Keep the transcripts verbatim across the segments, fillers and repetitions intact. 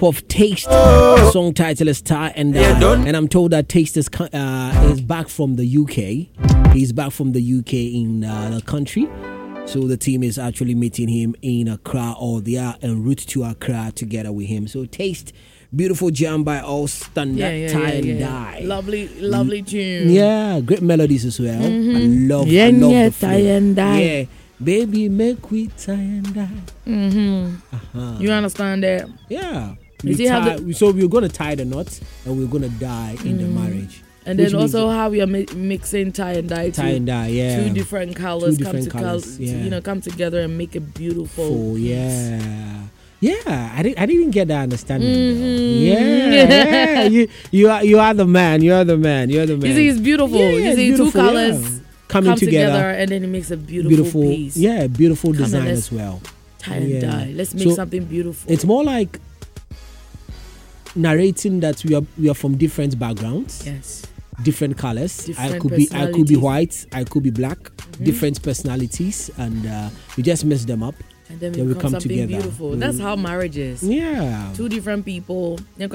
top of Taste. The song title is Tie and Die. And I'm told that Taste is uh, is back from the U K. He's back from the U K in uh, the country. So the team is actually meeting him in Accra, or they are en route to Accra together with him. So Taste, beautiful jam by All Standard, yeah, yeah, Tie yeah, and yeah. Die. Lovely, lovely tune. Yeah, great melodies as well. Mm-hmm. I love, yeah, I love yeah, the flow. Tie and Die. Yeah, baby, make we tie and die. Mm-hmm. Uh-huh. You understand that? Yeah. You see tie, how the- so we're going to tie the knots and we're going to die in Mm. the marriage. And Which then also means- how we are mi- mixing tie and dye. Tie too. and die, yeah. Two different colors Two come different to colours, col- yeah. you know, come together and make a beautiful. Full, piece. yeah. Yeah, I didn't. I didn't get that understanding. Mhm. Yeah, yeah. You, you are. You are the man. You are the man. You are the man. You see, it's beautiful. Yeah, you yeah, see, beautiful, two colors yeah. coming come together, together, and then it makes a beautiful, beautiful. piece. Yeah, beautiful Come on, design let's as well. Tie and Yeah. dye. Let's make So, something beautiful. It's more like narrating that we are we are from different backgrounds. Yes. Different colors. I Different could be I could be personalities. white. I could be black. Mm-hmm. Different personalities, and uh, we just mix them up. And then Then we we become come something together. beautiful. Mm. That's how marriage is. Yeah. Two different people.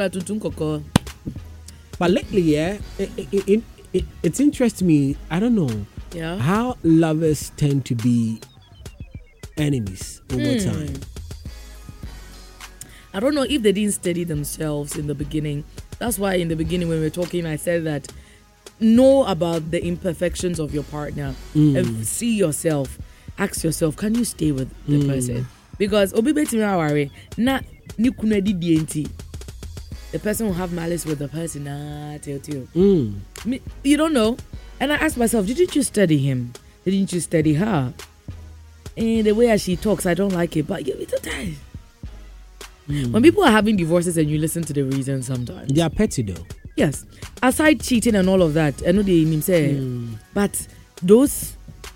But lately, yeah, it, it, it, it, it interests me. I don't know Yeah. how lovers tend to be enemies over Hmm. time. I don't know if they didn't study themselves in the beginning. That's why in the beginning when we were talking, I said that know about the imperfections of your partner Mm. and see yourself. Ask yourself, can you stay with the Mm. person? Because obi beti me worry na ni kuna di di enti. The person will have malice with the person. Ah, tell you. Mm. Me, you don't know. And I asked myself, didn't you study him? Didn't you study her? And the way she talks, I don't like it. But you it's a time. Mm. When people are having divorces and you listen to the reasons sometimes. They are petty though. Yes. Aside cheating and all of that, I know they him say, Mm. but those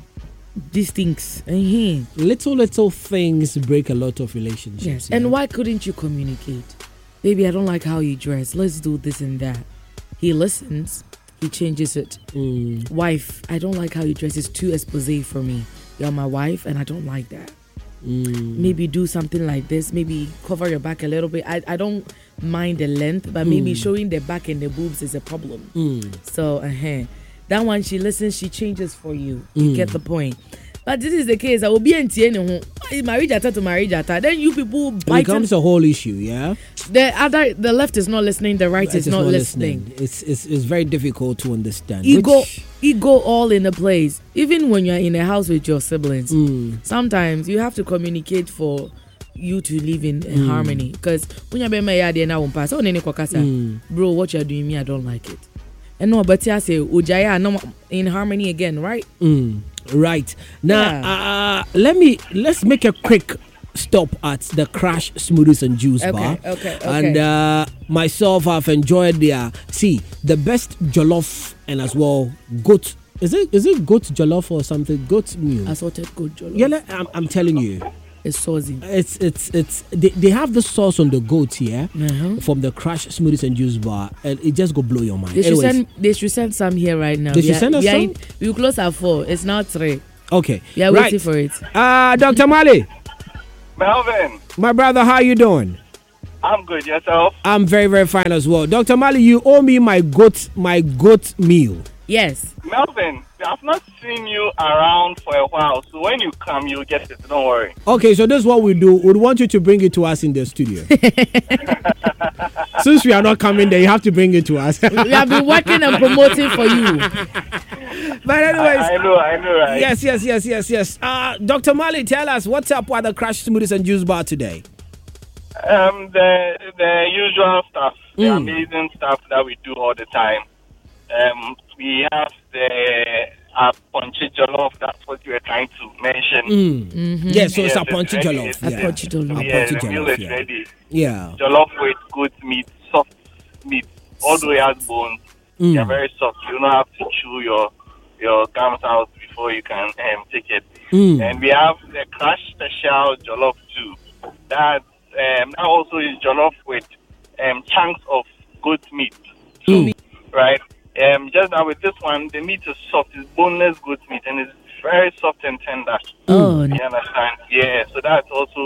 these things. Uh-huh. Little little things break a lot of relationships. Yes. yeah. And why couldn't you communicate? Baby, I don't like how you dress. Let's do this and that. He listens. He changes it. Mm. Wife, I don't like how you dress. It's too expose for me. You're my wife and I don't like that. Mm. Maybe do something like this. Maybe cover your back a little bit. I, I don't mind the length, but maybe Mm. showing the back and the boobs is a problem. Mm. So, uh-huh. That one, she listens, she changes for you. You Mm. get the point. But this is the case. I will be in T N. Marriage atta to marriage atta. Then you people It bite becomes a whole issue, yeah. the other, the left is not listening. The right It is not listening. It's, it's it's very difficult to understand. Ego, Which- ego, all in a place. Even when you're in a house with your siblings, Mm. sometimes you have to communicate for you to live in, in Mm. harmony. Because when you're being married, now won't pass. Oh, nene kwakasa. Mm. Bro, what you're doing me, I don't like it. And no, but I say, Ujaya, no, in harmony again, right? Mm. Right now, Yeah. uh, let me let's make a quick stop at the Crash Smoothies and Juice Okay, Bar. okay, okay. And uh, myself, I've enjoyed their see the best jollof and as well goat. Is it is it goat jollof or something? Goat meal. Assorted good jollof. Yeah, like, I'm, I'm telling you, It's saucy. it's it's it's they, they have the sauce on the goat here Uh-huh. from the Crash Smoothies and Juice Bar, and it just go blow your mind. They should, Anyways, send, they should send some here right now. They We should are- send us we are some? in- We will close at four. It's now three. okay, We are right. waiting for it. Uh, Doctor Mali, Melvin, my brother, how you doing? I'm good. Yourself? I'm very, very fine as well. Doctor Mali, you owe me my goat, my goat meal. Yes. Melvin, I've not seen you around for a while, so when you come, you'll get it. Don't worry. Okay, so this is what we do. We'd want you to bring it to us in the studio. Since we are not coming there, you have to bring it to us. We have been working and promoting for you. But anyways, I, I know, I know, right? yes, yes, yes, yes, yes. Uh, Doctor Mali, tell us what's up with the Crash Smoothies and Juice Bar today. Um, the the usual stuff, the Mm. amazing stuff that we do all the time. Um, we have the uh, punchy jollof. That's what you were trying to mention. Mm. Mm-hmm. Yeah, so it's Yes, a punchy it's ready. jollof. It's A Yeah. punchy jollof. A Yeah, punchy the meal jollof, is yeah. ready. Yeah. Jollof with good meat, soft meat. Although it has bones, Mm. they're very soft. You don't have to chew your your gums out before you can um, take it. Mm. And we have the Crash Special Jollof too. That um, that also is jollof with um, chunks of goat meat, Mm. right? Um, just now with this one, the meat is soft. It's boneless goat meat, and it's very soft and tender. Oh, You understand? Yeah. So that's also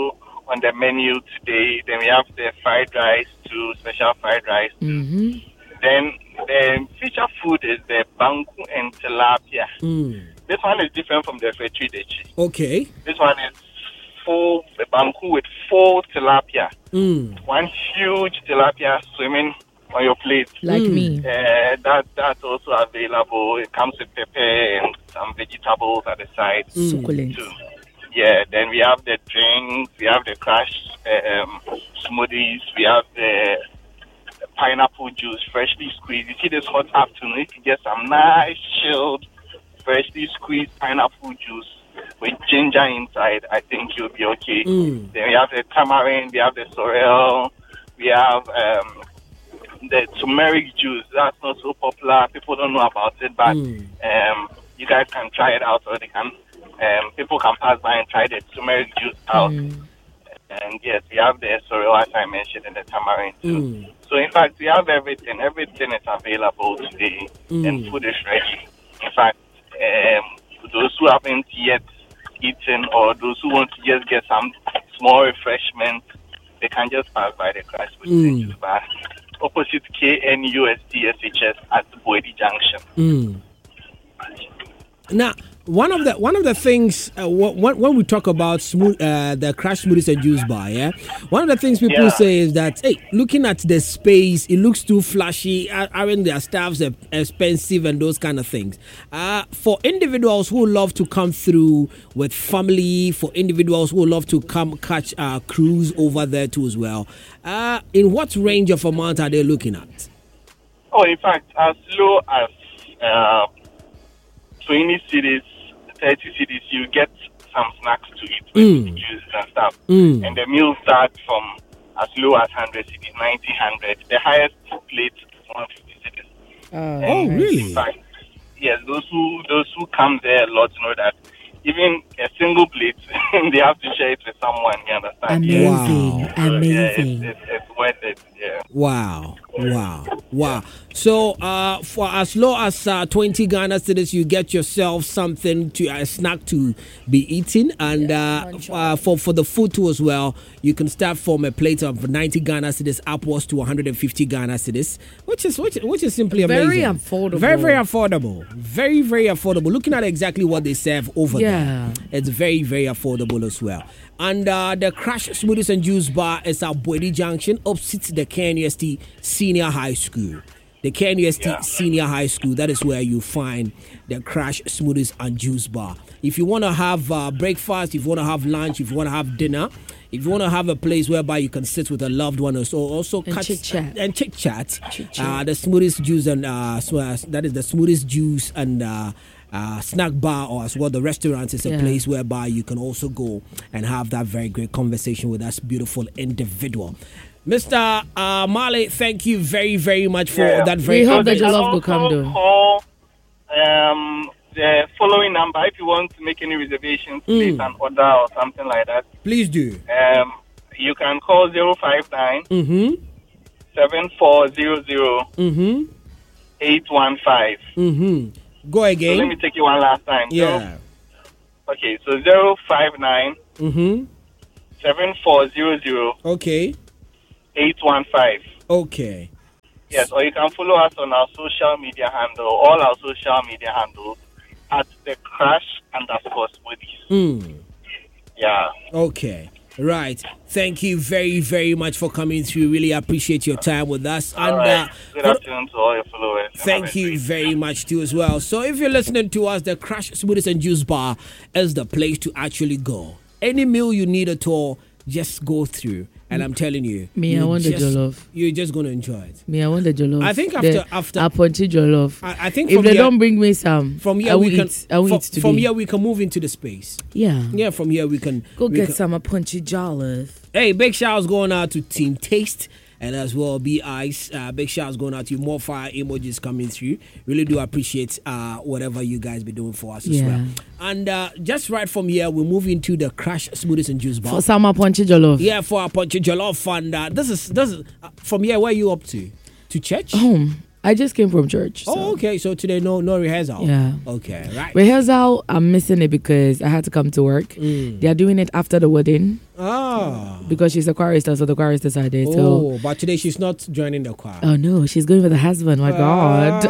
on the menu today. Then we have the fried rice, two special fried rice. Mm-hmm. Then the feature food is the banku and tilapia. Mm. This one is different from the fettuccine. Okay. This one is full the banku with full tilapia. Mm. One huge tilapia swimming on your plate. Like Mm. me. Uh, that that's also available. It comes with pepper and some vegetables at the side. Mm. Succulent. Too. Yeah, then we have the drinks, we have the crushed um, smoothies, we have the pineapple juice, freshly squeezed. You see this hot afternoon, you can get some nice chilled, freshly squeezed pineapple juice with ginger inside. I think you'll be okay. Mm. Then we have the tamarind, we have the sorrel, we have um, the turmeric juice. That's not so popular. People don't know about it, but Mm. um, you guys can try it out, or they can. Um, people can pass by and try the turmeric juice out. Mm. And yes, we have the sorrel, as I mentioned, and the tamarind too. Mm. So in fact, we have everything. Everything is available today, Mm. and food is ready. In fact, um, for those who haven't yet eaten, or those who want to just get some small refreshment, they can just pass by the Crash Food Mm. Juice Bar, opposite K N U S T S H S at Boedi Junction. Mm. Now, one of the one of the things uh, wh- when we talk about smooth, uh, the Crash Smoothies and Juice Bar, yeah, one of the things people Yeah. say is that, hey, looking at the space, it looks too flashy. uh, Aren't their staffs uh, expensive and those kind of things? Uh, for individuals who love to come through with family, for individuals who love to come catch a uh, cruise over there too as well, uh, in what range of amount are they looking at? Oh, in fact, as low as uh, twenty cities, thirty cities, you get some snacks to eat with Mm. juice and stuff. Mm. And the meals start from as low as one hundred cities, ninety, one hundred. The highest plate is one hundred fifty cities. Oh, Oh, nice. really? In fact, yes, those who those who come there a lot know that even a single plate, they have to share it with someone. You understand? Amazing. Wow. So, yeah, it's, Amazing. it's, it's worth it. Yeah. Wow, wow, wow. So, uh, for as low as uh, twenty Ghana cedis, you get yourself something to a snack to be eating, and uh, uh, for for the food too as well, you can start from a plate of ninety Ghana cedis upwards to one hundred fifty Ghana cedis, which is which, which is simply amazing. Very affordable. Very very affordable. Very very affordable. Looking at exactly what they serve over Yeah. there, it's very very affordable as well. And uh, the Crash Smoothies and Juice Bar is at Boedi Junction, opposite the K N U S T Senior High School. The K N U S T Yeah. Senior High School, that is where you find the Crash Smoothies and Juice Bar. If you want to have uh, breakfast, if you want to have lunch, if you want to have dinner, if you want to have a place whereby you can sit with a loved one, or so, also And catch- chit-chat. and chit chat, Chit-chat. uh, the Smoothies Juice and uh, so, uh, that is the Smoothies Juice and uh, uh, snack bar, or as well the restaurant is a Yeah. place whereby you can also go and have that very great conversation with that beautiful individual. Mister Uh, Marley, thank you very, very much for Yeah. that very We hope that You your can love will come also though. call um, the following number if you want to make any reservations, place an order or something like that. Please do. Um, you can call zero five nine Mm-hmm. seven four zero zero Mm-hmm. eight one five. Mm-hmm. Go So let me again. take you one last time. Yeah. Zero- okay, so zero five nine Mm-hmm. seven four zero zero Okay. eight one five. Okay. Yes, or you can follow us on our social media handle, all our social media handles at the Crash underscore Smoothies. Mm. Yeah. Okay. Right. Thank you very, very much for coming through. Really appreciate your time with us. All And right. uh, Good for- afternoon to all your followers. thank Have a you great very much too as well. So if you're listening to us, the Crash Smoothies and Juice Bar is the place to actually go. Any meal you need at all, just go through. And I'm telling you, Me, I you want the just- jollof. You're just going to enjoy it. Me, I want the jollof. I think after- the after- Aponchi jollof. I, I think If from they here, don't bring me some, from here I will we can eat. I will from, eat today. from here we can move into the space. yeah. Yeah, from here we can Go we get can- some Aponchi jollof. Hey, big shouts going out to Team Taste and as well Be Ice. Uh, big shouts going out to you. More fire emojis coming through. Really do appreciate uh, whatever you guys be doing for us as Yeah. well. And uh, just right from here, we move into the Crash Smoothies and Juice Bar. For some Aponchi jollof. Yeah, for our Punch Jollof. And uh, this is this is uh, from here. Where you up to? To church? Home. I just came from church. So. Oh, okay. So today no no rehearsal. Yeah. Okay. Right. Rehearsal, I'm missing it because I had to come to work. Mm. They are doing it after the wedding. Ah. because she's a chorister, so the chorus decided. Oh, so. but today she's not joining the choir. Oh no, she's going with the husband. My Uh, God.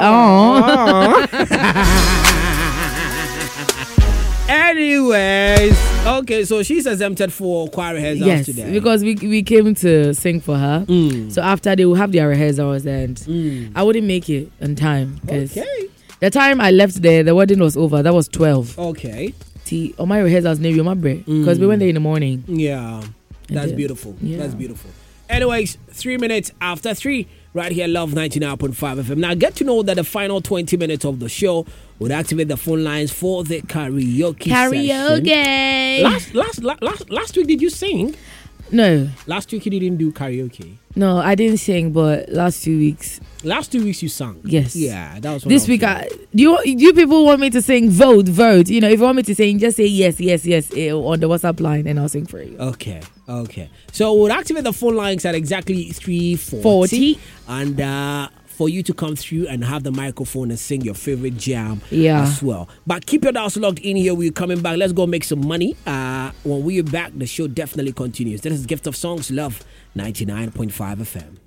Oh. Anyways, okay, so she's exempted for choir rehearsals Yes, today. because we we came to sing for her. Mm. So after they will have their rehearsals, and Mm. I wouldn't make it on time because Okay. the time I left there, the wedding was over. That was twelve. Okay. T on my rehearsals, maybe my break because we went there in the morning. Yeah. That's then- beautiful. yeah. That's beautiful. Anyways, three minutes after three, right here, Love ninety-nine point five F M. Now, get to know that the final twenty minutes of the show would activate the phone lines for the karaoke Karaoke. session. Last, last, la- last, last week, did you sing? No, Last week, you didn't do karaoke. no, I didn't sing, but last two weeks. Last two weeks, you sang. Yes. Yeah, that was what This I was week, doing. I, do you do you people want me to sing? Vote, vote. You know, if you want me to sing, just say yes, yes, yes eh, on the WhatsApp line, and I'll sing for you. Okay, okay. So we'll activate the phone lines at exactly three forty. Forty. And uh, for you to come through and have the microphone and sing your favorite jam Yeah. as well. But keep your dials logged in here. We're coming back. Let's go make some money. Uh, when we're back, the show definitely continues. This is Gift of Songs, Love ninety-nine point five F M.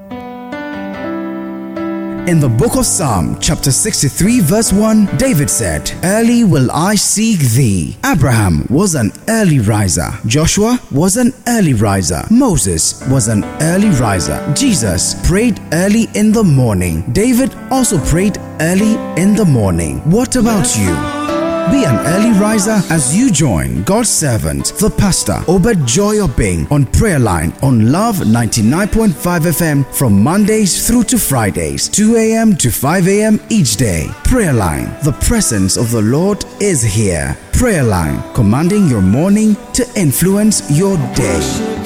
In the book of Psalm, chapter sixty-three, verse one, David said, "Early will I seek thee." Abraham was an early riser. Joshua was an early riser. Moses was an early riser. Jesus prayed early in the morning. David also prayed early in the morning. What about you? Be an early riser as you join God's servant, the pastor, Obed Joy Obeng, on Prayer Line on Love ninety-nine point five F M from Mondays through to Fridays, two a.m. to five a.m. each day. Prayer Line, the presence of the Lord is here. Prayer Line, commanding your morning to influence your day.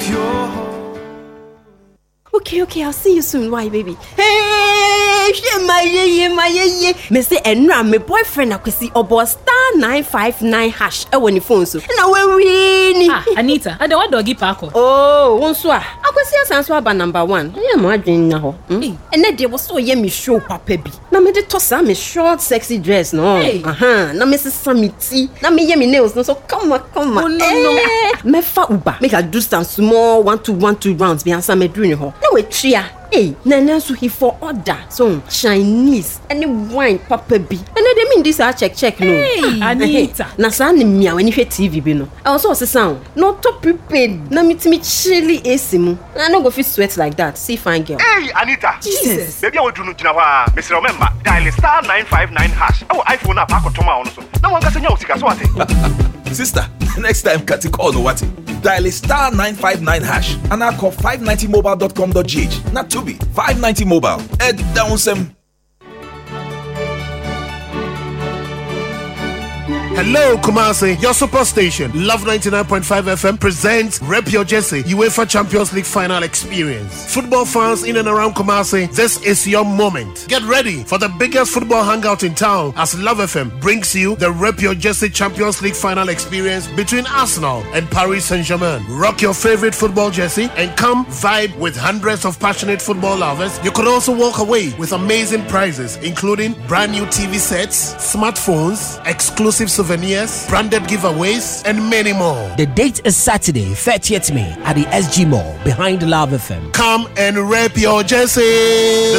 Okay, okay, I'll see you soon. Why, baby? Hey, she my ye my ye. Me say enra my boyfriend akwesi obo star nine five nine hash e woni phone so. Na we win. Ah, Anita, I don't want doggy parko. Oh, won so a. Akwesi asanso aba number one. E mo adwen na ho. Ene de wo so ye me show papa bi. Na me de to sa me short sexy dress no. Hey. Aha, na me sesa me ti. Na me ye me nails no so come on, come on. Oh, no, eh, me fa uba. Make I do some small one two one two rounds bi ansa me do ni ho. Na we tria. Hey, Nana so he for order. So Chinese any wine papa bi. And they mean this I check check no. Hey, Anita. Na sa ni mia when you hear T V bi no. I also say sound. No to prepared. Na me timi chilly A C mu. I no go fit sweat like that. See fine girl. Hey, Anita. Jesus. Baby, I want to know Jinawa. Mister Remember, dial star nine five nine hash. Oh, iPhone app ako toma ono so. Na wanga senya usika so ate. Sister, next time Kati call no what? Dial star nine five nine hash and I call five ninety mobile dot com dot g h. Not to be five ninety mobile. Head down some. Hello, Kumasi, your super station. Love ninety-nine point five F M presents Rep Your Jersey UEFA Champions League final experience. Football fans in and around Kumasi, this is your moment. Get ready for the biggest football hangout in town as Love F M brings you the Rep Your Jersey Champions League final experience between Arsenal and Paris Saint-Germain. Rock your favorite football jersey and come vibe with hundreds of passionate football lovers. You could also walk away with amazing prizes, including brand new T V sets, smartphones, exclusive souvenirs, branded giveaways, and many more. The date is Saturday, thirtieth May at the S G Mall behind Love F M. Come and rep your jersey.